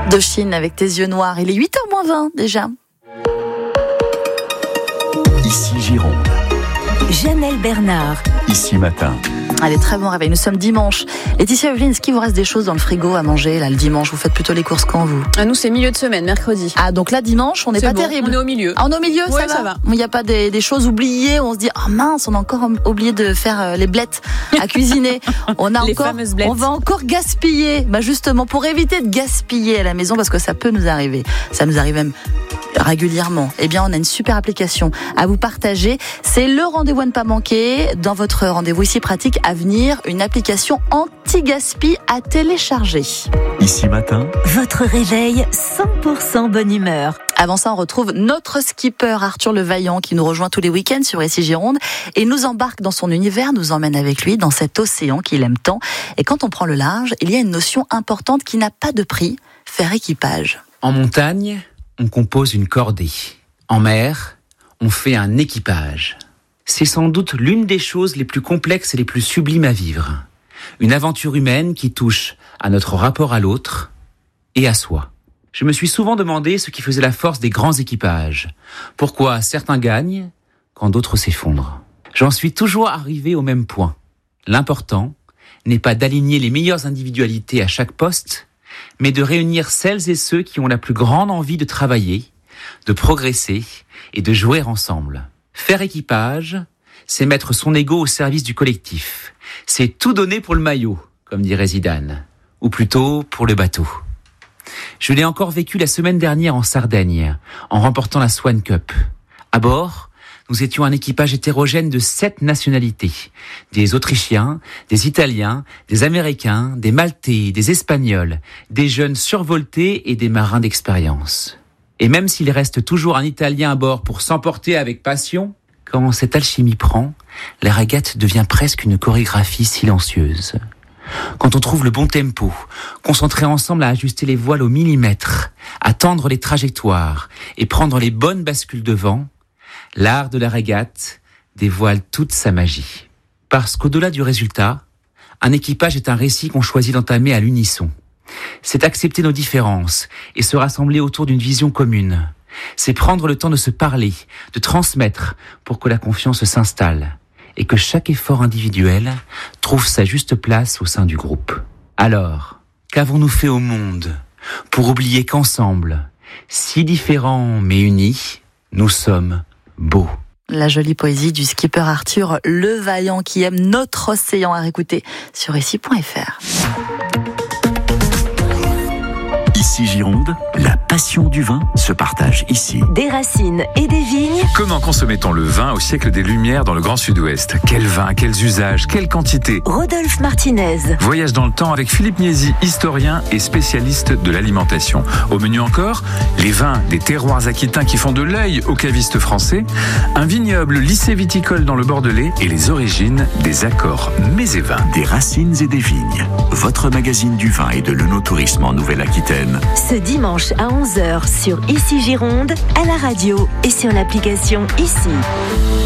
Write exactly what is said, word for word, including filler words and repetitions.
De Chine avec tes yeux noirs. Il est huit heures moins vingt déjà. Ici Gironde. Janelle Bernard. Ici Matin. Allez, très bon réveil. Nous sommes dimanche. Laetitia, Evelyne, est-ce qu'il vous reste des choses dans le frigo à manger là le dimanche? Vous faites plutôt les courses quand vous? À nous, c'est milieu de semaine, mercredi. Ah, donc là, dimanche, on n'est C'est pas bon, terrible. on est au milieu. Ah, on est au milieu, Ouais, ça va. ça va. Il n'y a pas des, des choses oubliées où on se dit, oh mince, on a encore oublié de faire euh, les blettes à cuisiner. On a Les encore, fameuses blettes. on va encore gaspiller. Bah justement, pour éviter de gaspiller à la maison, parce que ça peut nous arriver. Ça nous arrive même régulièrement. Eh bien, on a une super application à vous partager. C'est le rendez-vous à ne pas manquer. Dans votre rendez-vous ici pratique à venir, une application anti-gaspi à télécharger. Ici Matin. Votre réveil cent pour cent bonne humeur. Avant ça, on retrouve notre skipper Arthur Le Vaillant qui nous rejoint tous les week-ends sur Ici Gironde et nous embarque dans son univers, nous emmène avec lui dans cet océan qu'il aime tant. Et quand on prend le large, il y a une notion importante qui n'a pas de prix, faire équipage. En montagne, on compose une cordée. En mer, on fait un équipage. C'est sans doute l'une des choses les plus complexes et les plus sublimes à vivre. Une aventure humaine qui touche à notre rapport à l'autre et à soi. Je me suis souvent demandé ce qui faisait la force des grands équipages. Pourquoi certains gagnent quand d'autres s'effondrent. J'en suis toujours arrivé au même point. L'important n'est pas d'aligner les meilleures individualités à chaque poste, mais de réunir celles et ceux qui ont la plus grande envie de travailler, de progresser et de jouer ensemble. Faire équipage, c'est mettre son ego au service du collectif. C'est tout donner pour le maillot, comme dirait Zidane, ou plutôt pour le bateau. Je l'ai encore vécu la semaine dernière en Sardaigne, en remportant la Swan Cup. À bord, nous étions un équipage hétérogène de sept nationalités. Des Autrichiens, des Italiens, des Américains, des Maltais, des Espagnols, des jeunes survoltés et des marins d'expérience. Et même s'il reste toujours un Italien à bord pour s'emporter avec passion, quand cette alchimie prend, la régate devient presque une chorégraphie silencieuse. Quand on trouve le bon tempo, concentré ensemble à ajuster les voiles au millimètre, à tendre les trajectoires et prendre les bonnes bascules de vent, l'art de la régate dévoile toute sa magie. Parce qu'au-delà du résultat, un équipage est un récit qu'on choisit d'entamer à l'unisson. C'est accepter nos différences et se rassembler autour d'une vision commune. C'est prendre le temps de se parler, de transmettre pour que la confiance s'installe et que chaque effort individuel trouve sa juste place au sein du groupe. Alors, qu'avons-nous fait au monde pour oublier qu'ensemble, si différents mais unis, nous sommes beaux? La jolie poésie du skipper Arthur Le Vaillant qui aime notre océan à réécouter sur ici point f r. Ici Gironde, la passion du vin se partage ici. Des racines et des vignes. Comment consommait-on le vin au siècle des Lumières dans le Grand Sud-Ouest? Quel vin, quels usages, quelle quantité? Rodolphe Martinez. Voyage dans le temps avec Philippe Niesi, historien et spécialiste de l'alimentation. Au menu encore, les vins des terroirs aquitains qui font de l'œil aux cavistes français, un vignoble lycée viticole dans le Bordelais et les origines des accords mets et vins. Des racines et des vignes. Votre magazine du vin et de l'œnotourisme en Nouvelle-Aquitaine. Ce dimanche à onze heures sur Ici Gironde, à la radio et sur l'application Ici.